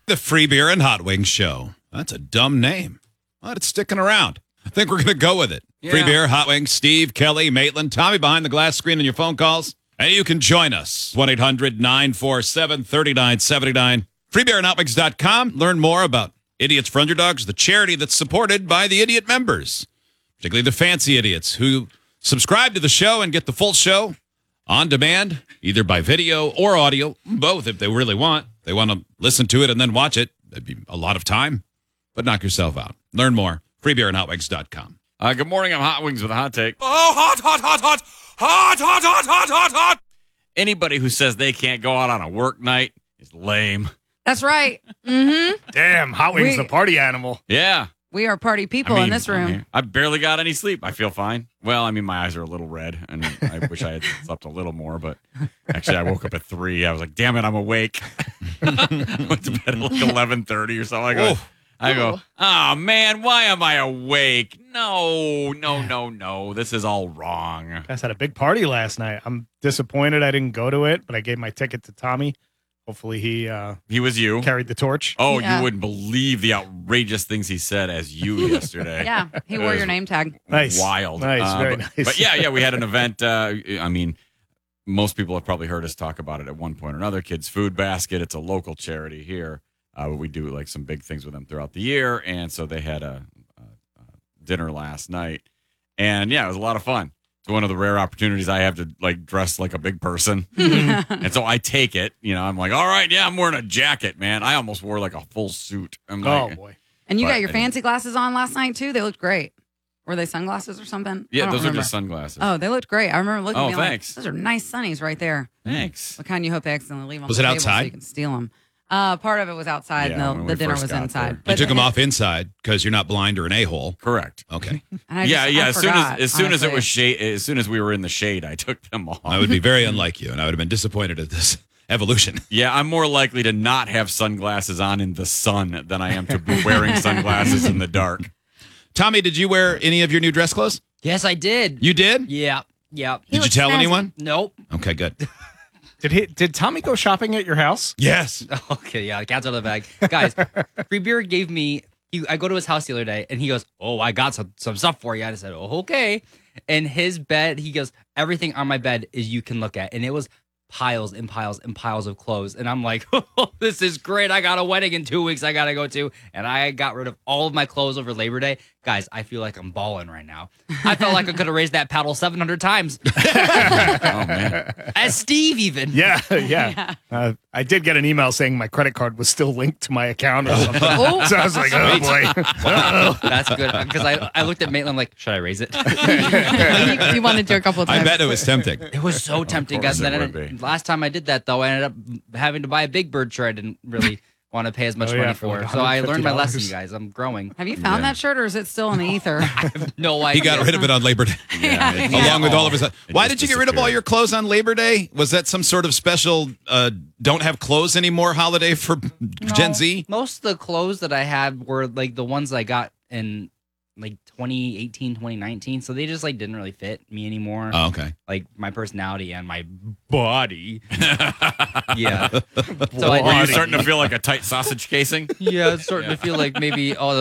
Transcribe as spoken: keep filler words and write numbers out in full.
The Free Beer and Hot Wings Show. That's a dumb name, but it's sticking around. I think we're going to go with it. Yeah. Free Beer, Hot Wings, Steve, Kelly, Maitland, Tommy behind the glass screen on your phone calls. And you can join us. one eight hundred nine four seven three nine seven nine. free beer and hot wings dot com. Learn more about Idiots for Underdogs, the charity that's supported by the idiot members, particularly the fancy idiots who subscribe to the show and get the full show on demand, either by video or audio, both if they really want. They want to listen to it and then watch it. That'd be a lot of time, but knock yourself out. Learn more. free beer and hot wings dot com. Uh, good morning. I'm Hot Wings with a hot take. Oh, hot, hot, hot, hot, hot, hot, hot, hot, hot, hot. Anybody who says they can't go out on a work night is lame. That's right. Mm-hmm. Damn, Hot Wings, We- the party animal. Yeah. We are party people I mean, in this room. I, mean, I barely got any sleep. I feel fine. Well, I mean, my eyes are a little red, and I wish I had slept a little more, but actually, I woke up at three. I was like, damn it, I'm awake. I went to bed at like eleven thirty or something. I go, Oh. I go, oh, man, why am I awake? No, no, no, no. This is all wrong. Guys had a big party last night. I'm disappointed I didn't go to it, but I gave my ticket to Tommy. Hopefully he uh, He was you. carried the torch. Oh, Yeah. you wouldn't believe the outrageous things he said as you yesterday. Yeah, he wore your name tag. Nice. Wild. Nice, Uh, very but, nice. But yeah, yeah, we had an event. Uh, I mean, most people have probably heard us talk about it at one point or another. Kids Food Basket. It's a local charity here. Uh, but we do like some big things with them throughout the year. And so they had a, a, a dinner last night. And yeah, it was a lot of fun. It's one of the rare opportunities I have to like dress like a big person. And so I take it, you know, I'm like, all right, yeah, I'm wearing a jacket, man. I almost wore like a full suit. I'm Oh, like, boy. And you But got your anyway. fancy glasses on last night, too? They looked great. Were they sunglasses or something? I yeah, don't those remember. are just sunglasses. Oh, they looked great. I remember looking Oh, at me like, thanks. those are nice sunnies right there. Thanks. What kind you hope they accidentally leave on Was the it table so outside? you can steal them? Uh, part of it was outside, Yeah, when and we the, the dinner first was got inside. there. You took them off inside because you're not blind or an a-hole. Correct. Okay. And I yeah, just- yeah. I As soon as forgot, as soon as it honestly. was shade, as soon as we were in the shade, I took them off. I would be very unlike you, and I would have been disappointed at this evolution. Yeah, I'm more likely to not have sunglasses on in the sun than I am to be wearing sunglasses in the dark. Tommy, did you wear any of your new dress clothes? Yes, I did. You did? Yeah, yeah. Did you tell anyone? Nope. Okay, good. Did he? Did Tommy go shopping at your house? Yes. Okay, yeah, the cat's out of the bag. Guys, Free Beer gave me, he, I go to his house the other day, and he goes, oh, I got some, some stuff for you. I said, oh, okay. And his bed, he goes, everything on my bed is you can look at. And it was piles and piles and piles of clothes. And I'm like, oh, this is great. I got a wedding in two weeks I got to go to. And I got rid of all of my clothes over Labor Day. Guys, I feel like I'm balling right now. I felt like I could have raised that paddle seven hundred times. Oh man. As Steve even. Yeah, yeah. Uh, I did get an email saying my credit card was still linked to my account or something. Oh. So I was like, oh, boy. Uh-oh. That's good. Because I, I looked at Maitland, I'm like, should I raise it? you, you wanted to a couple of times. I bet it was tempting. It was so tempting, course guys. And it then would I- be. last time I did that, though, I ended up having to buy a Big Bird shirt I didn't really want to pay as much Oh, yeah, money for for. like so I learned my one hundred fifty lesson, dollars. guys. I'm growing. Have you found Yeah. that shirt, or is it still in the ether? I have no He idea. got rid of it on Labor Day, Yeah, it just- along with all of his. It Why just did you get rid of all disappeared. your clothes on Labor Day? Was that some sort of special uh, don't have clothes anymore holiday for Gen No, Z? Most of the clothes that I had were like the ones I got in like twenty eighteen, twenty nineteen. So they just like didn't really fit me anymore. Oh, okay. Like my personality and my body. Yeah. So Were I you did- starting to feel like a tight sausage casing? Yeah, it's starting to feel like maybe all